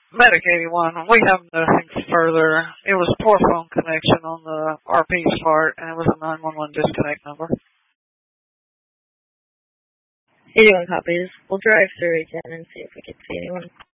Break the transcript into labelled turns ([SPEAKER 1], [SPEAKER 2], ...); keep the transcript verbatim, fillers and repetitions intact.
[SPEAKER 1] Medic eighty-one, we have nothing further. It was poor phone connection on the R P's part, and it was a nine one one disconnect number.
[SPEAKER 2] eighty-one copies. We'll drive through again and see if we can see anyone.